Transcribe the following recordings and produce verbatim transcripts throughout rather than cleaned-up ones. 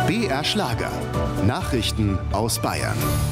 B R Schlager. Nachrichten aus Bayern.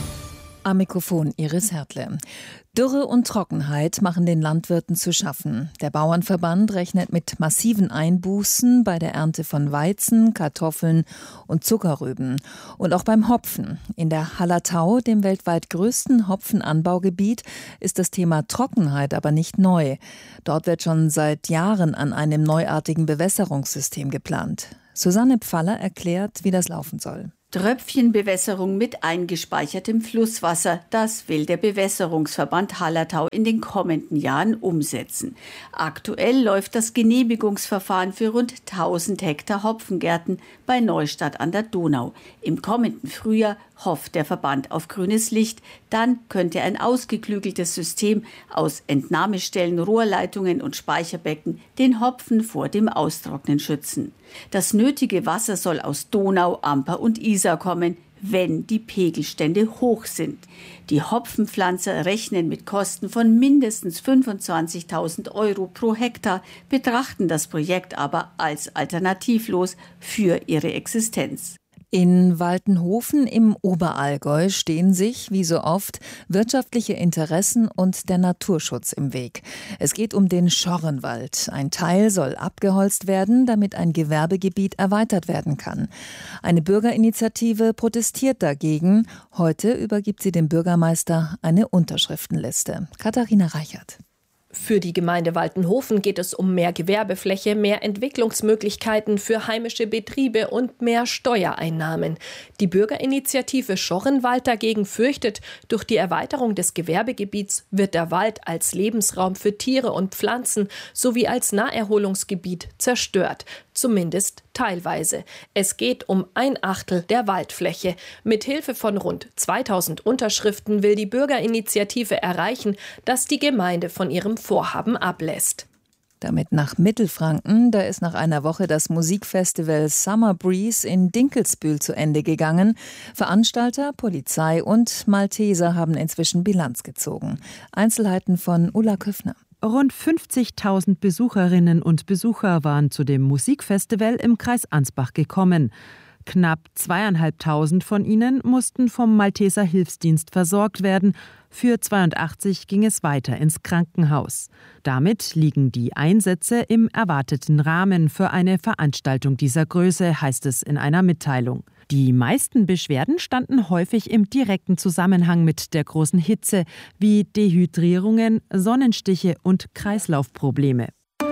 Am Mikrofon Iris Hertle. Dürre und Trockenheit machen den Landwirten zu schaffen. Der Bauernverband rechnet mit massiven Einbußen bei der Ernte von Weizen, Kartoffeln und Zuckerrüben. Und auch beim Hopfen. In der Hallertau, dem weltweit größten Hopfenanbaugebiet, ist das Thema Trockenheit aber nicht neu. Dort wird schon seit Jahren an einem neuartigen Bewässerungssystem geplant. Susanne Pfaller erklärt, wie das laufen soll. Tröpfchenbewässerung mit eingespeichertem Flusswasser, das will der Bewässerungsverband Hallertau in den kommenden Jahren umsetzen. Aktuell läuft das Genehmigungsverfahren für rund tausend Hektar Hopfengärten bei Neustadt an der Donau. Im kommenden Frühjahr hofft der Verband auf grünes Licht. Dann könnte ein ausgeklügeltes System aus Entnahmestellen, Rohrleitungen und Speicherbecken den Hopfen vor dem Austrocknen schützen. Das nötige Wasser soll aus Donau, Amper und Isar kommen, wenn die Pegelstände hoch sind. Die Hopfenpflanzer rechnen mit Kosten von mindestens fünfundzwanzigtausend Euro pro Hektar, betrachten das Projekt aber als alternativlos für ihre Existenz. In Waltenhofen im Oberallgäu stehen sich, wie so oft, wirtschaftliche Interessen und der Naturschutz im Weg. Es geht um den Schorrenwald. Ein Teil soll abgeholzt werden, damit ein Gewerbegebiet erweitert werden kann. Eine Bürgerinitiative protestiert dagegen. Heute übergibt sie dem Bürgermeister eine Unterschriftenliste. Katharina Reichert. Für die Gemeinde Waltenhofen geht es um mehr Gewerbefläche, mehr Entwicklungsmöglichkeiten für heimische Betriebe und mehr Steuereinnahmen. Die Bürgerinitiative Schorrenwald dagegen fürchtet, durch die Erweiterung des Gewerbegebiets wird der Wald als Lebensraum für Tiere und Pflanzen sowie als Naherholungsgebiet zerstört. Zumindest teilweise. Es geht um ein Achtel der Waldfläche. Mit Hilfe von rund zweitausend Unterschriften will die Bürgerinitiative erreichen, dass die Gemeinde von ihrem Vorhaben ablässt. Damit nach Mittelfranken, da ist nach einer Woche das Musikfestival Summer Breeze in Dinkelsbühl zu Ende gegangen. Veranstalter, Polizei und Malteser haben inzwischen Bilanz gezogen. Einzelheiten von Ulla Köffner. Rund fünfzigtausend Besucherinnen und Besucher waren zu dem Musikfestival im Kreis Ansbach gekommen. Knapp zweieinhalbtausend von ihnen mussten vom Malteser Hilfsdienst versorgt werden. Für zweiundachtzig ging es weiter ins Krankenhaus. Damit liegen die Einsätze im erwarteten Rahmen für eine Veranstaltung dieser Größe, heißt es in einer Mitteilung. Die meisten Beschwerden standen häufig im direkten Zusammenhang mit der großen Hitze, wie Dehydrierungen, Sonnenstiche und Kreislaufprobleme.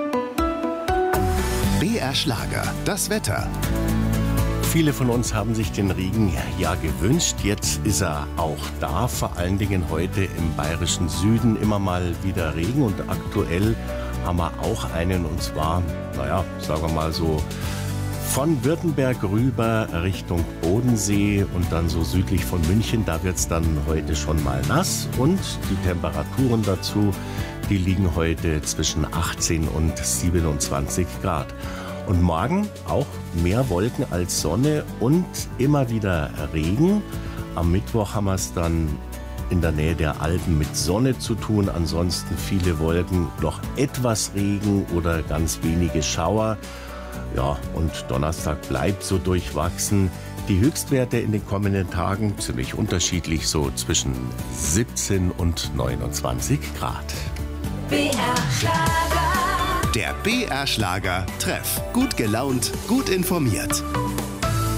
B R Schlager, das Wetter. Viele von uns haben sich den Regen ja gewünscht. Jetzt ist er auch da. Vor allen Dingen heute im bayerischen Süden immer mal wieder Regen. Und aktuell haben wir auch einen, und zwar, naja, sagen wir mal so, von Württemberg rüber Richtung Bodensee und dann so südlich von München. Da wird es dann heute schon mal nass. Und die Temperaturen dazu, die liegen heute zwischen achtzehn und siebenundzwanzig Grad. Und morgen auch mehr Wolken als Sonne und immer wieder Regen. Am Mittwoch haben wir es dann in der Nähe der Alpen mit Sonne zu tun. Ansonsten viele Wolken, noch etwas Regen oder ganz wenige Schauer. Ja, und Donnerstag bleibt so durchwachsen. Die Höchstwerte in den kommenden Tagen ziemlich unterschiedlich, so zwischen siebzehn und neunundzwanzig Grad. B R Schlager. Der B R Schlager Treff. Gut gelaunt, gut informiert.